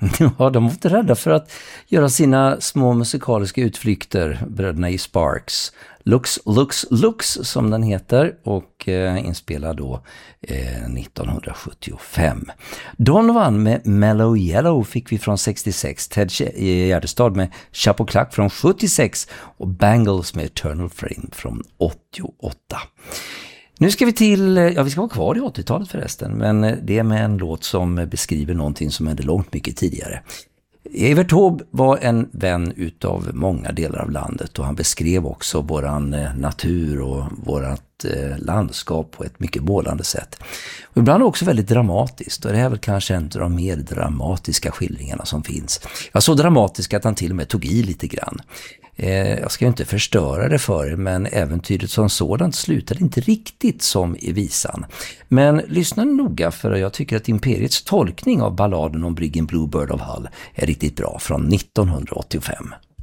Ja, de var inte rädda för att göra sina små musikaliska utflykter, bröderna i Sparks. Lux som den heter, och inspelad då 1975. Donovan med Mellow Yellow fick vi från 66, Ted Gärdestad med Chapeau Clack från 76 och Bangles med Eternal Flame från 88. Nu ska vi vi ska vara kvar i 80-talet förresten, men det är med en låt som beskriver någonting som hände långt mycket tidigare. Evert Taube var en vän utav många delar av landet, och han beskrev också våran natur och vårat landskap på ett mycket målande sätt. Och ibland också väldigt dramatiskt, och det är väl kanske en av de mer dramatiska skildringarna som finns. Ja, så dramatisk att han till och med tog i lite grann. Jag ska ju inte förstöra det för er, men äventyret som sådant slutade inte riktigt som i visan. Men lyssna noga, för jag tycker att Imperiets tolkning av balladen om briggen Bluebird of Hull är riktigt bra, från 1985.